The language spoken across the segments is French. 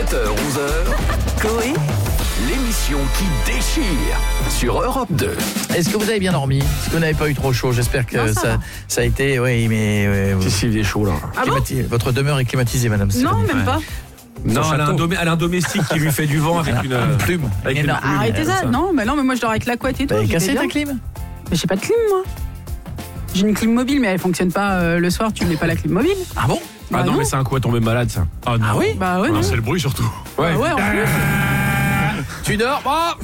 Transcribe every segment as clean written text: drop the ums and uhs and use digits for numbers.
7h-11h, Coé, l'émission qui déchire sur Europe 2. Est-ce que vous avez bien dormi? Est-ce que vous n'avez pas eu trop chaud? J'espère que ça a été... Oui, mais... Si, il est chaud là. Votre demeure est climatisée, madame. Non, même pas. Non, elle a un domestique qui lui fait du vent avec une plume. Avec une plume. Arrêtez ça. Non, mais moi je dors avec la couette et tout. T'as j'étais cassé bien. ta clim? Mais j'ai pas de clim, moi. J'ai une clim mobile, mais elle fonctionne pas le soir. Tu mets pas la clim mobile. Ah bon? Ah non, mais c'est un coup à tomber malade ça. Ah oui? Bah ouais, non. C'est le bruit surtout. Ouais, en plus. Tu dors?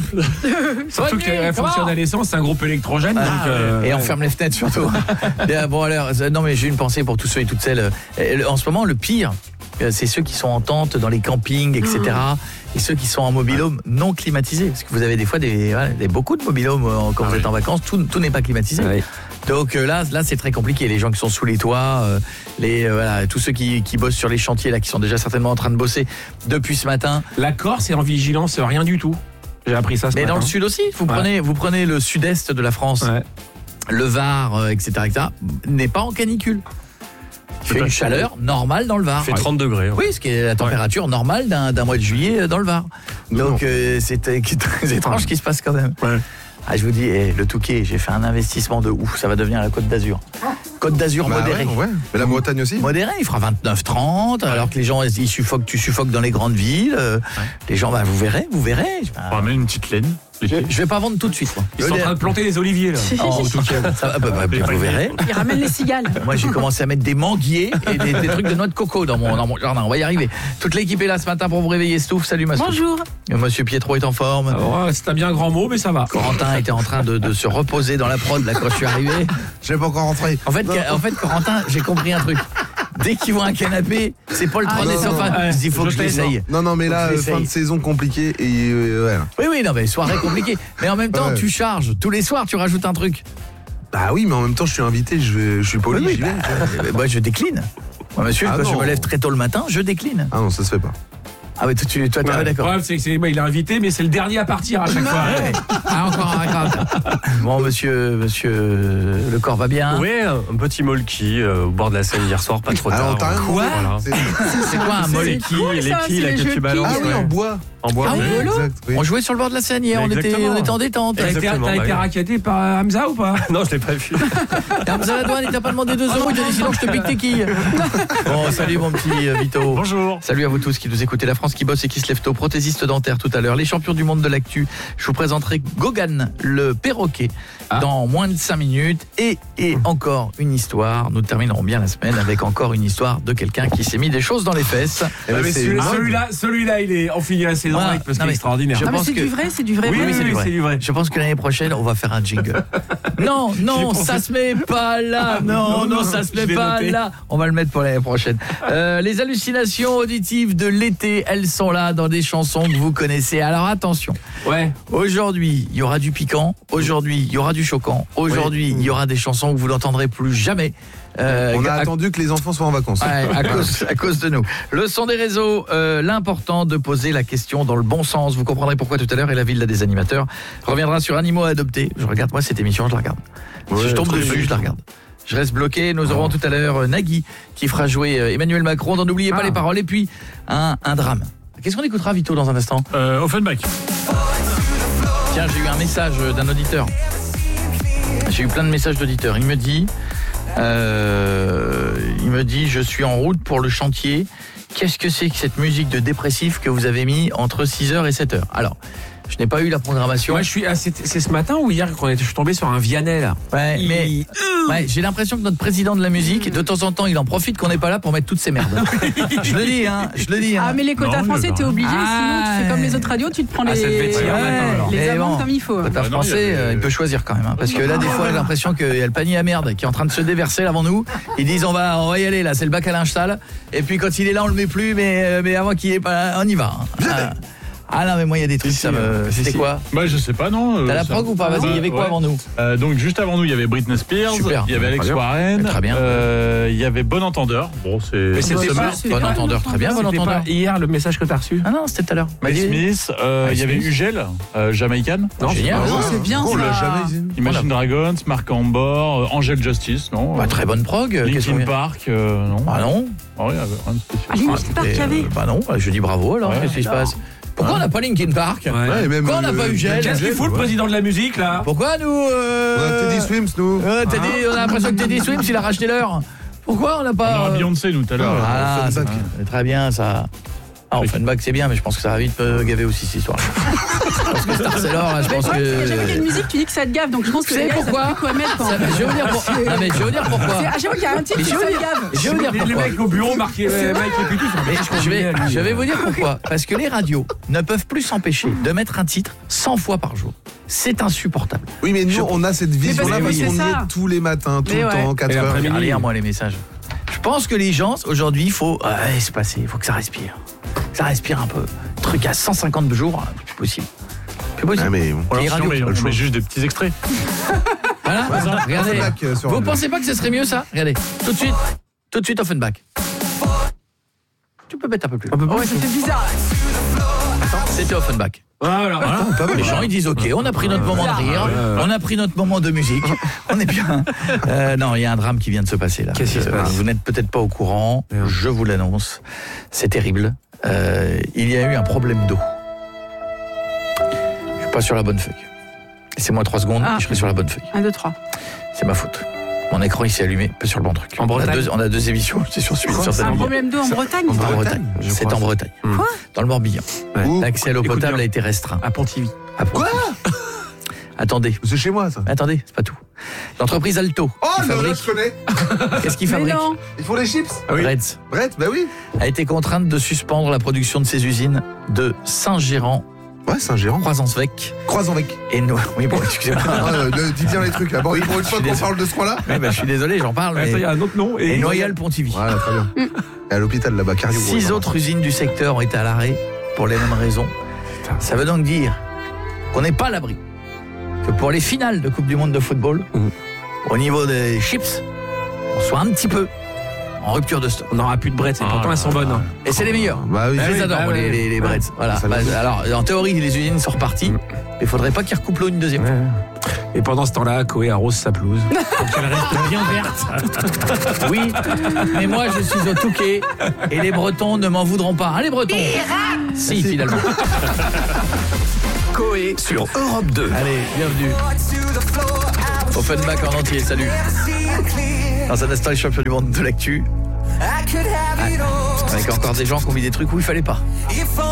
Surtout qu'elle fonctionne à l'essence, c'est un groupe électrogène. Donc, Et on ferme les fenêtres surtout. Bien, bon alors, non mais j'ai une pensée pour tous ceux et toutes celles. En ce moment, le pire, c'est ceux qui sont en tente dans les campings, etc. Et ceux qui sont en mobil-home non climatisés. Parce que vous avez des fois beaucoup de mobil-home quand vous êtes en vacances, tout n'est pas climatisé. Oui. Donc là c'est très compliqué. Les gens qui sont sous les toits, tous ceux qui bossent sur les chantiers là, qui sont déjà certainement en train de bosser depuis ce matin. La Corse est en vigilance, rien du tout. J'ai appris ça ce matin. Mais dans le sud aussi, vous prenez le sud-est de la France, le Var, etc., n'est pas en canicule. Il fait une chaleur normale dans le Var. Il fait 30 degrés. Oui, ce qui est la température normale d'un mois de juillet dans le Var. Donc c'est très étrange ce qui se passe quand même. Ouais. Ah, je vous dis, le Touquet, j'ai fait un investissement de ouf, ça va devenir la Côte d'Azur. Côte d'Azur modérée. Ouais. Mais la Bretagne aussi. Modéré, il fera 29-30, alors que les gens, tu suffoques dans les grandes villes. Les gens, vous verrez. On ramène une petite laine. Je vais pas vendre tout de suite. Moi. Ils sont en train de planter des oliviers là. Au Touquet. Ça va, vous verrez. Ils ramènent les cigales. Moi, j'ai commencé à mettre des manguiers et des trucs de noix de coco dans mon jardin. On va y arriver. Toute l'équipe est là ce matin pour vous réveiller. Stouff, salut ma Stouff. Bonjour. Monsieur Pietro est en forme. Alors, c'est un bien grand mot, mais ça va. Corentin était en train de se reposer dans la prod là quand je suis arrivé. Je n'ai pas encore rentré. En fait, Corentin, j'ai compris un truc. Dès qu'il voit un canapé, c'est pas le train des sofas. Il faut que je l'essaye. Non, mais là, fin de saison compliquée et Oui, non, mais soirée compliquée. Mais en même temps, tu charges. Tous les soirs, tu rajoutes un truc. Bah oui, mais en même temps, je suis invité, je suis poli. Oui, moi, je décline. Moi, monsieur, quand je me lève très tôt le matin, je décline. Ah non, ça se fait pas. Ah ouais, toi, t'es d'accord. Le problème, c'est que il est invité, mais c'est le dernier à partir à chaque fois. Ah, encore un grave. Bon, monsieur, le corps va bien? Oui, un petit molki au bord de la Seine hier soir, pas trop tard. Quoi? Voilà. C'est quoi un molki? Les quilles là que tu balances. Ah oui, en bois. En bois. Ah oui, Exact, oui. On jouait sur le bord de la Seine hier, on était en détente. T'as été raquetté par Hamza ou pas? Non, je l'ai pas vu. Hamza la douane, il t'a pas demandé 2 €, il t'a dit sinon je te pique tes quilles. Bon, salut mon petit Vito. Bonjour. Salut à vous tous qui nous écoutez. La France qui bosse et qui se lève tôt. Prothésiste dentaire tout à l'heure. Les champions du monde de l'actu. Je vous présenterai Gogan, le perroquet, dans moins de 5 minutes. Et encore une histoire. Nous terminerons bien la semaine avec encore une histoire de quelqu'un qui s'est mis des choses dans les fesses. Mais celui-là, on finit la saison avec parce qu'il est extraordinaire. Je pense c'est du vrai, c'est du vrai. Oui, c'est du vrai. Je pense que l'année prochaine, on va faire un jingle. Non, ça se met pas là. Non, ça se met pas là. On va le mettre pour l'année prochaine. Les hallucinations auditives de l'été, elles sont là dans des chansons que vous connaissez. Alors attention. Ouais. Aujourd'hui, il y aura du piquant. Aujourd'hui, il y aura du choquant. Aujourd'hui, il y aura des chansons que vous n'entendrez plus jamais. On a attendu que les enfants soient en vacances. À cause de nous. Le son des réseaux, l'important de poser la question dans le bon sens. Vous comprendrez pourquoi tout à l'heure. Et la ville là des animateurs reviendra sur Animaux à adopter. Je regarde moi cette émission, je la regarde. Si je tombe dessus, je la regarde. Je reste bloqué. Nous aurons tout à l'heure Nagui qui fera jouer Emmanuel Macron dans N'oubliez pas les paroles. Et puis un drame. Qu'est-ce qu'on écoutera, Vito, dans un instant? Offenbach. Tiens, j'ai eu un message d'un auditeur. J'ai eu plein de messages d'auditeurs. Il me dit, je suis en route pour le chantier. Qu'est-ce que c'est que cette musique de dépressif que vous avez mis entre 6h et 7h? Alors, je n'ai pas eu la programmation. Moi, c'est ce matin ou hier que je suis tombé sur un Vianney là. Ouais, j'ai l'impression que notre président de la musique, de temps en temps, il en profite qu'on n'est pas là pour mettre toutes ces merdes. Je le dis. Ah, mais les quotas français, t'es obligé, sinon tu fais comme les autres radios, tu te prends les amendes comme il faut. Quota français, il peut choisir quand même. Parce que là, des fois, j'ai l'impression qu'il y a le panier à merde qui est en train de se déverser avant nous. Ils disent, on va y aller, là, c'est le bac à linge sale. Et puis quand il est là, on le met plus, mais avant qu'il y ait pas, on y va. Ah non, mais moi, il y a des trucs, ça me... C'était quoi? Bah, je sais pas, non. T'as la prog ou pas? Vas-y, il y avait quoi avant nous? Donc, juste avant nous, il y avait Britney Spears. Super. Il y avait Alex Warren. Très bien. Il y avait Bon Entendeur. Bon, c'est... Mais c'était pas... Bon Entendeur, très bien, Bon Entendeur. Hier, le message que t'as reçu? Ah non, c'était tout à l'heure. Mike Smith. Il y avait Ugel, Jamaïcaine. Non, génial. C'est bien On l'a ça. jamais dit. Imagine Dragons, Mark Ambor, Angel Justice, non? Bah, très bonne prog. Linkin Park, non? Ah non. Ah oui, rien de spécial. Linkin Park, il y avait. Bah non, je dis bravo alors, qu'est-ce qui se passe? Pourquoi on n'a pas Linkin Park? Ouais, et même Pourquoi on n'a pas Ugel? Qu'est-ce qu'il fout le président de la musique là? Pourquoi nous On a Teddy Swims, nous. on a l'impression que Teddy Swims il a racheté l'heure. Pourquoi on n'a On pas aura Beyoncé, nous, tout à l'heure. Ah, Offenbach. c'est très bien ça. Ah, Offenbach c'est bien, mais je pense que ça va vite me gaver aussi cette histoire. Parce que Star Sailor, là, je pense Chaque fois que... qu'il y a une musique, tu dis que ça te gave, donc je pense que Vous savez les gars, pourquoi? ça plus quoi mettre. Ça- je vais vous dire pourquoi. Non, mais je vais vous dire pourquoi. À chaque fois qu'il y a un titre, Mais ça te gave. Je vais vous dire Les pourquoi. mecs au bureau marqués Mike et Pitou. Mais je vais vous dire pourquoi. Parce que les radios ne peuvent plus s'empêcher de mettre un titre 100 fois par jour. C'est insupportable. Oui, mais nous, on a cette vision-là parce parce que qu'on c'est y ça. est tous les matins, tout Mais le ouais. temps, 4 Et heures. après-midi. Regardez, lire-moi les messages. Je pense que les gens, aujourd'hui, il faut se passer, il faut que ça respire. Que ça respire un peu. Truc à 150 jours, c'est plus possible. Plus possible. Ah, mais bon. Les radios, On met juste des petits extraits. voilà, regardez. Offenbach, sur Vous un- pensez pas que ce serait mieux ça? Regardez, tout de suite Offenbach. Tu peux mettre un peu plus. Ouais, ça fait bizarre. C'était Offenbach. Voilà. Les gens ils disent ok, on a pris notre moment de rire, on a pris notre moment de musique, on est bien. Non, il y a un drame qui vient de se passer là. Qu'est-ce qui se passe? Vous n'êtes peut-être pas au courant, je vous l'annonce, c'est terrible. Il y a eu un problème d'eau. Je suis pas sur la bonne feuille. Laissez-moi 3 secondes, Ah. je serai sur la bonne feuille. 1, 2, 3. C'est ma faute. Mon écran il s'est allumé, pas sur le bon truc. En Bretagne. On a deux émissions, c'est sur celui sur cette Un ligne. problème d'eau en Bretagne? En Bretagne, Bretagne, je c'est crois. en Bretagne. Quoi? Dans le Morbihan. Ouh, L'accès à l'eau Écoute potable bien. a été restreint. À Pontivy. Quoi? Attendez. C'est chez moi, ça. Attendez, c'est pas tout. L'entreprise Alto, Oh, qui non, là, fabrique, je connais. qu'est-ce qu'il Mais fabrique? non. Ils font les chips. Reds, Brett, bah oui. a été contrainte de suspendre la production de ses usines de Saint-Gérand, Ouais, c'est un gérant. Croisance-Vec Croisant avec. et nous. Oui, bon, excusez-moi. Dis bien les trucs là. Bon, Oui, pour une je fois suis qu'on désolé. parle de ce point-là. Ouais, je suis désolé, j'en parle. Attends, il y Mais... a un autre nom. Et Noyal-Pontivy. Voilà, très bien. Et à l'hôpital là-bas, Cario. 6 autres usines du secteur ont été à l'arrêt pour les mêmes raisons. Ça veut donc dire qu'on n'est pas à l'abri. Que pour les finales de Coupe du Monde de football, au niveau des chips, on soit un petit peu en rupture de stock. On n'aura plus de brettes, et pourtant elles sont bonnes. Et c'est les meilleurs. Bah oui. Je les adore, moi, les Breds. Voilà. Ça Bah, va. alors, en théorie, les usines sont reparties. Il faudrait pas qu'ils recoupent l'eau une deuxième fois. Et pendant ce temps-là, Koé arrose sa pelouse. Donc elle reste bien verte. Oui, mais moi, je suis au Touquet et les Bretons ne m'en voudront pas. Hein, les Bretons? Si, finalement. Coé sur Europe 2. Allez, bienvenue. Offenbach en entier, salut. Dans un instant, les champions du monde de l'actu. Avec encore des gens qui ont mis des trucs où il fallait pas.